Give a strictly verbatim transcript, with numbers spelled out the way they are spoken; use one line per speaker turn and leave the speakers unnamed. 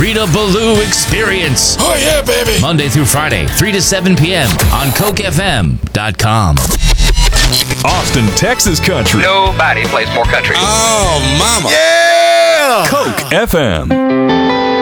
Rita Ballou Experience.
Oh, yeah, baby.
Monday through Friday, three to seven p.m. on Coke F M dot com.
Austin, Texas country.
Nobody plays more country.
Oh, mama.
Yeah!
Coke F M.